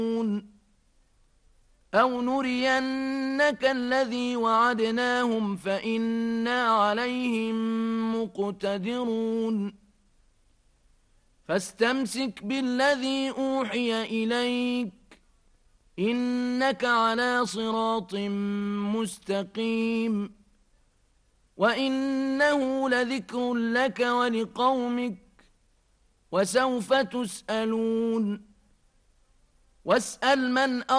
أو نرينك الذي وعدناهم فإنا عليهم مقتدرون فاستمسك بالذي أوحي إليك إنك على صراط مستقيم وإنه لذكر لك ولقومك وسوف تسألون واسأل من